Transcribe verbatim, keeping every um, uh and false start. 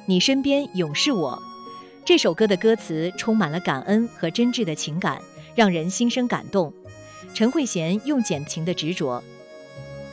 你身边永是我。这首歌的歌词充满了感恩和真挚的情感，让人心生感动。陈慧娴用简情的执着，